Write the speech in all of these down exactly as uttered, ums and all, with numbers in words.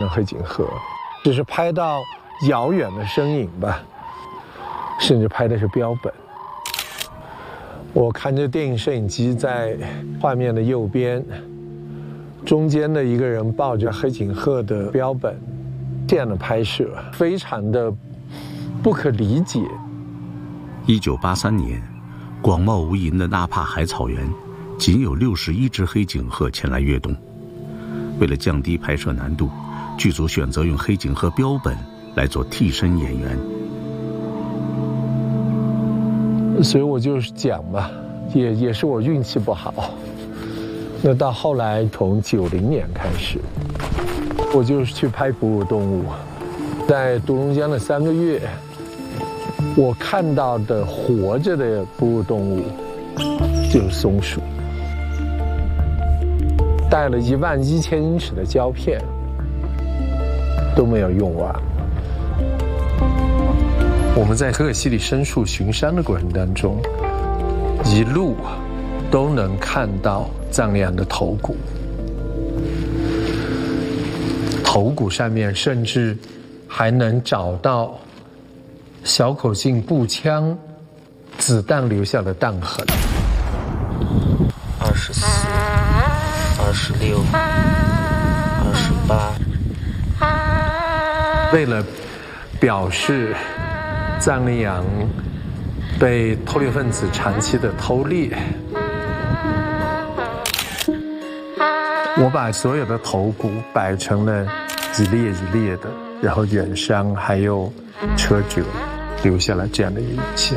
黑颈鹤，只是拍到遥远的身影吧，甚至拍的是标本。我看着电影摄影机在画面的右边，中间的一个人抱着黑颈鹤的标本，这样的拍摄非常的不可理解。 一九八三年，广袤无垠的纳帕海草原，仅有六十一只黑颈鹤前来越冬。为了降低拍摄难度，剧组选择用黑颈鹤标本来做替身演员。 所以我就是讲嘛，也也是我运气不好。那到后来，从九零年开始，我就是去拍哺乳动物，在独龙江的三个月，我看到的活着的哺乳动物就是松鼠，带了一万一千英尺的胶片，都没有用完。我们在可可西里深处巡山的过程当中，一路都能看到藏羚羊的头骨，头骨上面甚至还能找到小口径步枪子弹留下的弹痕。 二十四、二十六、二十八。 为了表示藏羚羊被偷猎分子长期的偷猎，我把所有的头骨摆成了一列一列的，然后远山还有车辙，留下了这样的一个影像。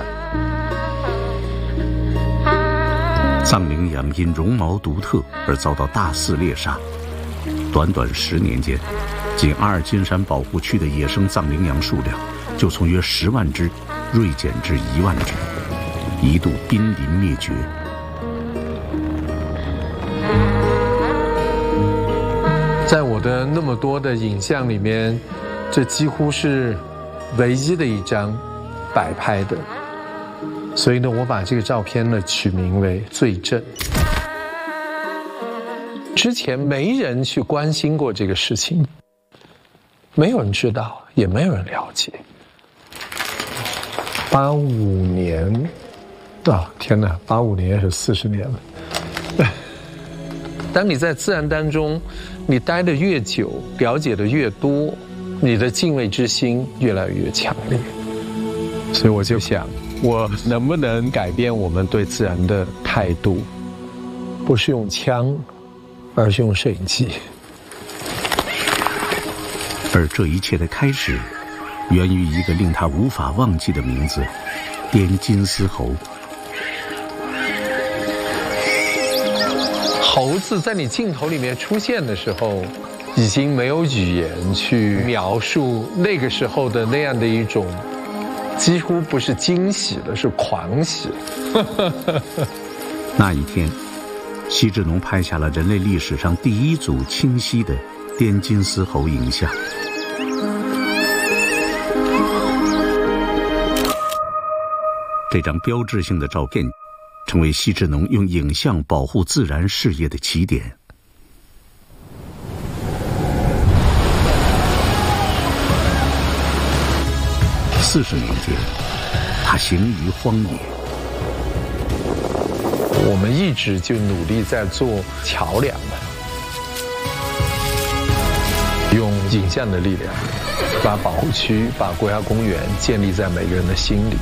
藏羚羊因绒毛独特而遭到大肆猎杀，短短十年间，仅阿尔金山保护区的野生藏羚羊数量就从约十万只锐减至一万只，一度濒临灭绝。 在我的那么多的影像里面，这几乎是唯一的一张摆拍的，所以呢，我把这个照片呢取名为罪证。之前没人去关心过这个事情，没有人知道，也没有人了解。八五年，啊，天哪，八五年是四十年了。当你在自然当中，你待得越久，了解的越多，你的敬畏之心越来越强烈。所以我就想，我能不能改变我们对自然的态度？不是用枪，而是用摄影机。 而这一切的开始，源于一个令他无法忘记的名字——滇金丝猴。 猴子在你镜头里面出现的时候，已经没有语言去描述那个时候的那样的一种，几乎不是惊喜了，是狂喜。 那一天，奚志农拍下了人类历史上第一组清晰的滇金丝猴影像。这张标志性的照片成为奚志农用影像保护自然事业的起点。四十年间，他行于荒野。 我们一直就努力在做桥梁嘛，用影像的力量，把保护区、把国家公园建立在每个人的心里。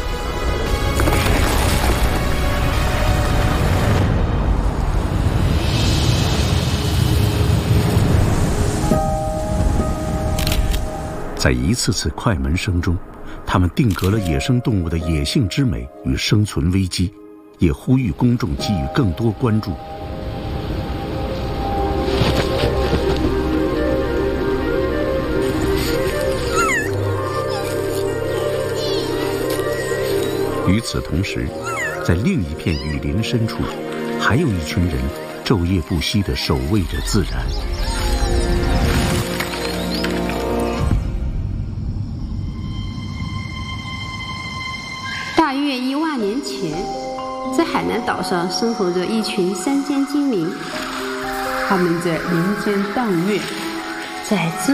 在一次次快门声中，他们定格了野生动物的野性之美与生存危机，也呼吁公众给予更多关注。与此同时，在另一片雨林深处，还有一群人昼夜不息地守卫着自然。 大约一万年前，在海南岛上生活着一群山间精灵，他们在林间荡月，在这